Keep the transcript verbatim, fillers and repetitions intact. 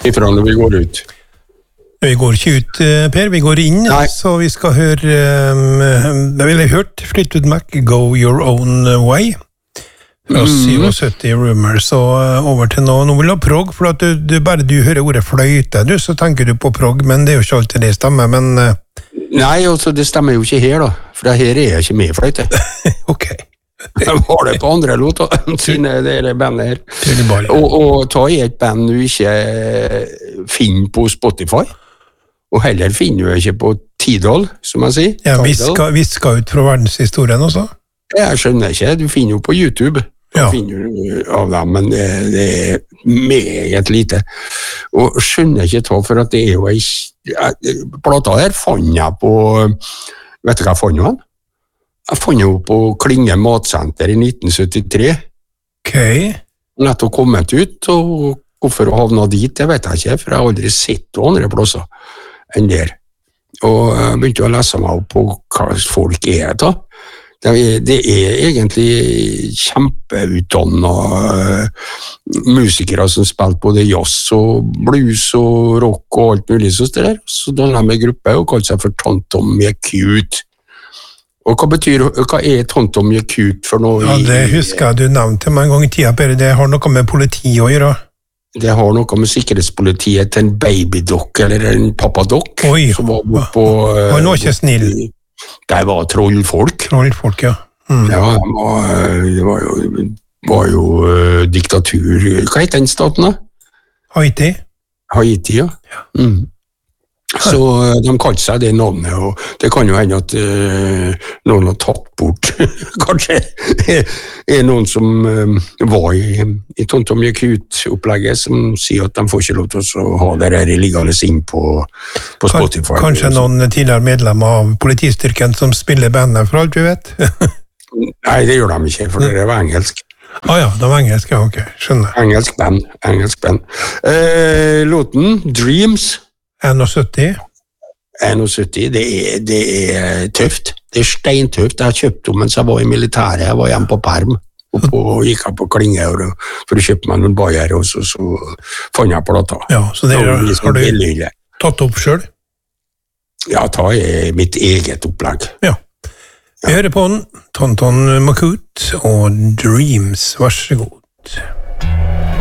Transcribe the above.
ifra når vi går ut. Vi går ikke ut, Per, vi går inn, Nei. Så vi skal høre, um, det vil jeg hørt, Fleetwood Mac, Go Your Own Way, fra mm. syttisju Rumors, og over til nå, nå vil du ha prog, for at du, du, bare du hører ordet fløyte, du, så tenker du på prog, men det er jo ikke alltid det stemmer, men... Uh... Nei, altså, det stemmer jo ikke her da, for her er jeg ikke med fløyte. Ok. Jeg var det på andre låter, sine det bandet her. Og, og ta i et band du ikke finner på Spotify, og heller finner du ikke på Tidal, som man sier. Ja, vi skal, vi skal ut fra verdenshistorien også. Jeg skjønner ikke, du finner jo på YouTube. Ja. Finner du av dem, men det, det er meget lite. Og skjønner ikke ta, for at det er jo ei... Plata her fant jeg på... Vet du hva jeg fant den? Jeg fant jo på Klinge Matsenter i nitten syttitre. Ok. Nettopp kommet ut, og hvorfor å havne dit, det vet jeg ikke, for jeg har aldri sett noen andre plasser enn der. Og jeg begynte å lese meg opp på hva folk er da. Det er, det er egentlig kjempeutdannet musikere som spiller både jazz og blues og rock og alt mulig sånt der. Så da er de i gruppe og kaller seg for Tantum Yakut. Og hva betyr, hva er Tantum Yakut for noe? Ja, det husker jeg du nevnte meg en gang i tida, Per. Det har noe med politi å gjøre. Det har noe med sikkerhetspolitiet til en babydokk, eller en pappadokk. Oi, som var på... Han var ikke snill. Det var trollfolk. Trollfolk, ja. Mm. Ja, det var, det var jo, var jo uh, diktatur. Hva heter den staten da? Haiti. Haiti, ja. ja. Mm. Så uh, de kalte seg det navnet, og det kan jo hende at uh, noen har tatt bort. Kanskje er noen som uh, var i, i Tantum Yakut-opplegget som sier at de får ikke lov til å ha det her liggende inn på, på Spotify. Kanskje noen tidligere medlemmer av politistyrken som spiller bandet, for alt vi vet? Nei, det gjør de ikke, for det var engelsk. Ah ja, det var engelsk, ja, ok, skjønner. Engelsk band, engelsk band. Uh, låten Dreams. sytti sytti, det er, det er tøft. Det er steintøft. Jeg har kjøpt dem mens jeg var i militæret. Jeg var hjemme på perm, og, på, og gikk jeg på Klinge for å kjøpe meg noen bajer, og så, så fant jeg plata. Ja, så det er, har du billig. Tatt opp selv? Ja, ta er mitt eget opplegg. Ja. Vi hører på den. Tantum Yakut og Dreams. Vær så god.